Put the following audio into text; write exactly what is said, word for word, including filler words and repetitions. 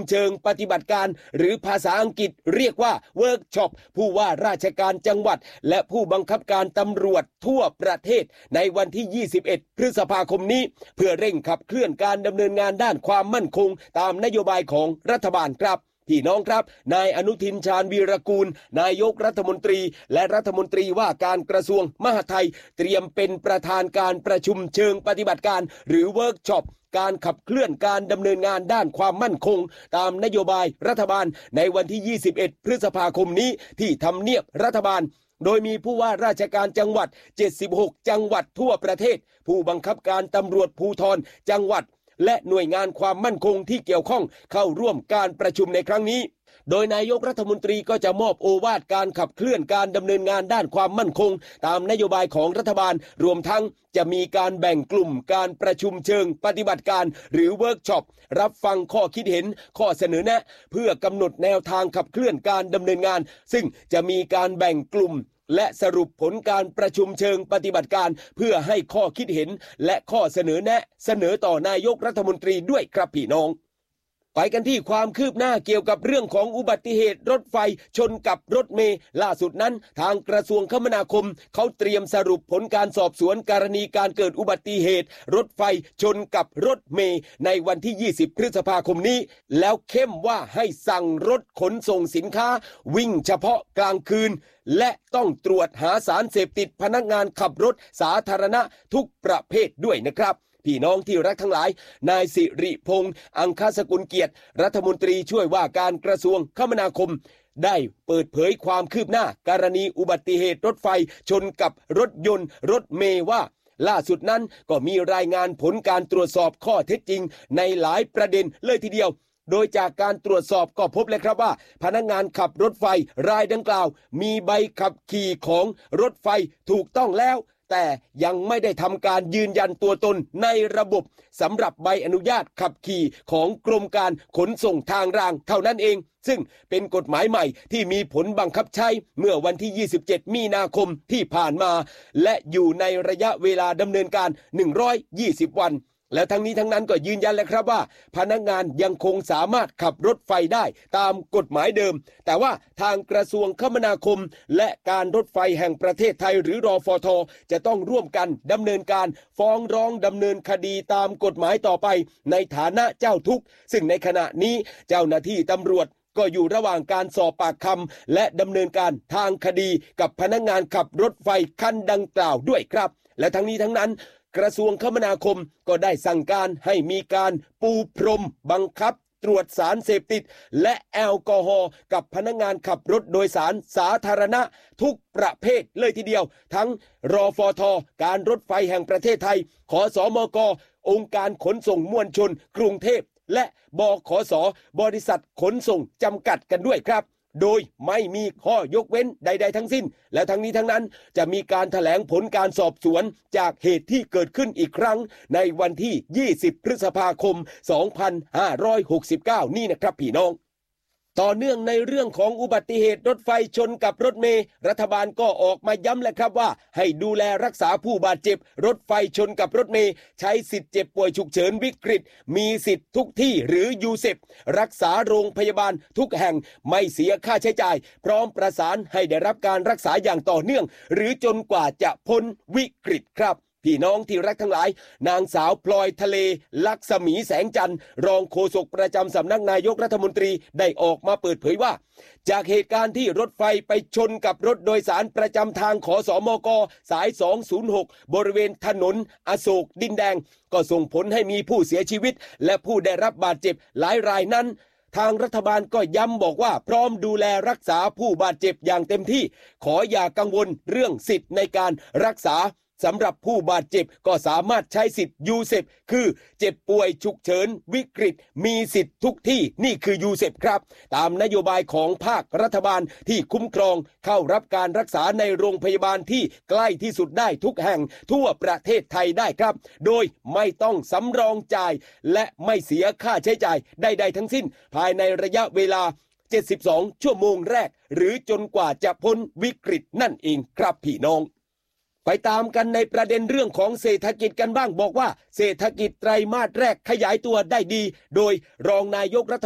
เชิงปฏิบัติการหรือภาษาอังกฤษเรียกว่าเวิร์กช็อปผู้ว่าราชการจังหวัดและผู้บังคับการตำรวจทั่วประเทศในวันที่ยี่สิบเอ็ดพฤษภาคมนี้เพื่อเร่งขับเคลื่อนการดำเนินงานด้านความมั่นคงตามนโยบายของรัฐบาลครับพี่น้องครับนายอนุทินชาญวีรกูลนายกรัฐมนตรีและรัฐมนตรีว่าการกระทรวงมหาดไทยเตรียมเป็นประธานการประชุมเชิงปฏิบัติการหรือเวิร์กช็อปการขับเคลื่อนการดำเนินงานด้านความมั่นคงตามนโยบายรัฐบาลในวันที่ยี่สิบเอ็ดพฤษภาคมนี้ที่ทำเนียบรัฐบาลโดยมีผู้ว่าราชการจังหวัดเจ็ดสิบหกจังหวัดทั่วประเทศผู้บังคับการตำรวจภูธรจังหวัดและหน่วยงานความมั่นคงที่เกี่ยวข้องเข้าร่วมการประชุมในครั้งนี้โดยนายกรัฐมนตรีก็จะมอบโอวาทการขับเคลื่อนการดำเนินงานด้านความมั่นคงตามนโยบายของรัฐบาลรวมทั้งจะมีการแบ่งกลุ่มการประชุมเชิงปฏิบัติการหรือเวิร์กช็อปรับฟังข้อคิดเห็นข้อเสนอแนะเพื่อกำหนดแนวทางขับเคลื่อนการดำเนินงานซึ่งจะมีการแบ่งกลุ่มและสรุปผลการประชุมเชิงปฏิบัติการเพื่อให้ข้อคิดเห็นและข้อเสนอแนะเสนอต่อนายกรัฐมนตรีด้วยครับพี่น้องไปกันที่ความคืบหน้าเกี่ยวกับเรื่องของอุบัติเหตุรถไฟชนกับรถเมล์ล่าสุดนั้นทางกระทรวงคมนาคมเขาเตรียมสรุปผลการสอบสวนกรณีการเกิดอุบัติเหตุรถไฟชนกับรถเมล์ในวันที่ยี่สิบพฤษภาคมนี้แล้วเข้มว่าให้สั่งรถขนส่งสินค้าวิ่งเฉพาะกลางคืนและต้องตรวจหาสารเสพติดพนักงานขับรถสาธารณะทุกประเภทด้วยนะครับพี่น้องที่รักทั้งหลายนายสิริพงษ์อังคสกุลเกียรติรัฐมนตรีช่วยว่าการกระทรวงคมนาคมได้เปิดเผยความคืบหน้ากรณีอุบัติเหตุรถไฟชนกับรถยนต์รถเมล์ว่าล่าสุดนั้นก็มีรายงานผลการตรวจสอบข้อเท็จจริงในหลายประเด็นเลยทีเดียวโดยจากการตรวจสอบก็พบเลยครับว่าพนักงานขับรถไฟรายดังกล่าวมีใบขับขี่ของรถไฟถูกต้องแล้วแต่ยังไม่ได้ทำการยืนยันตัวตนในระบบสำหรับใบอนุญาตขับขี่ของกรมการขนส่งทางรางเท่านั้นเองซึ่งเป็นกฎหมายใหม่ที่มีผลบังคับใช้เมื่อวันที่ยี่สิบเจ็ดมีนาคมที่ผ่านมาและอยู่ในระยะเวลาดำเนินการหนึ่งร้อยยี่สิบวันและทั้งนี้ทั้งนั้นก็ยืนยันแล้วครับว่าพนักงานยังคงสามารถขับรถไฟได้ตามกฎหมายเดิมแต่ว่าทางกระทรวงคมนาคมและการรถไฟแห่งประเทศไทยหรือรฟท.จะต้องร่วมกันดำเนินการฟ้องร้องดำเนินคดีตามกฎหมายต่อไปในฐานะเจ้าทุกข์ซึ่งในขณะนี้เจ้าหน้าที่ตำรวจก็อยู่ระหว่างการสอบปากคำและดำเนินการทางคดีกับพนักงานขับรถไฟคันดังกล่าวด้วยครับและทั้งนี้ทั้งนั้นกระทรวงคมนาคมก็ได้สั่งการให้มีการปูพรมบังคับตรวจสารเสพติดและแอลกอฮอล์กับพนักงานขับรถโดยสารสาธารณะทุกประเภทเลยทีเดียวทั้งรฟท.การรถไฟแห่งประเทศไทยขสมก.องค์การขนส่งมวลชนกรุงเทพและบขส.บริษัทขนส่งจำกัดกันด้วยครับโดยไม่มีข้อยกเว้นใดๆทั้งสิ้นและทั้งนี้ทั้งนั้นจะมีการแถลงผลการสอบสวนจากเหตุที่เกิดขึ้นอีกครั้งในวันที่ยี่สิบพฤษภาคมสองพันห้าร้อยหกสิบเก้านี่นะครับพี่น้องต่อเนื่องในเรื่องของอุบัติเหตุรถไฟชนกับรถเมล์รัฐบาลก็ออกมาย้ำแล้วครับว่าให้ดูแลรักษาผู้บาดเจ็บรถไฟชนกับรถเมล์ใช้สิทธิ์เจ็บป่วยฉุกเฉินวิกฤตมีสิทธิ์ทุกที่หรือยูเซปรักษาโรงพยาบาลทุกแห่งไม่เสียค่าใช้จ่ายพร้อมประสานให้ได้รับการรักษาอย่างต่อเนื่องหรือจนกว่าจะพ้นวิกฤตครับพี่น้องที่รักทั้งหลายนางสาวพลอยทะเลลักษมีแสงจันทร์รองโฆษกประจำสำนักนายกรัฐมนตรีได้ออกมาเปิดเผยว่าจากเหตุการณ์ที่รถไฟไปชนกับรถโดยสารประจำทางขสมกสายสองศูนย์หกบริเวณถนนอโศกดินแดงก็ส่งผลให้มีผู้เสียชีวิตและผู้ได้รับบาดเจ็บหลายรายนั้นทางรัฐบาลก็ย้ำบอกว่าพร้อมดูแลรักษาผู้บาดเจ็บอย่างเต็มที่ขออย่ากังวลเรื่องสิทธิ์ในการรักษาสำหรับผู้บาดเจ็บก็สามารถใช้สิทธิ์ยูเซปคือเจ็บป่วยฉุกเฉินวิกฤตมีสิทธิ์ทุกที่นี่คือยูเซปครับตามนโยบายของภาครัฐบาลที่คุ้มครองเข้ารับการรักษาในโรงพยาบาลที่ใกล้ที่สุดได้ทุกแห่งทั่วประเทศไทยได้ครับโดยไม่ต้องสำรองจ่ายและไม่เสียค่าใช้จ่ายใดๆทั้งสิ้นภายในระยะเวลาเจ็ดสิบสองชั่วโมงแรกหรือจนกว่าจะพ้นวิกฤตนั่นเองครับพี่น้องไปตามกันในประเด็นเรื่องของเศรษฐกิจกันบ้างบอกว่าเศรษฐกิจไตรมาสแรกขยายตัวได้ดีโดยรองนายกรัฐ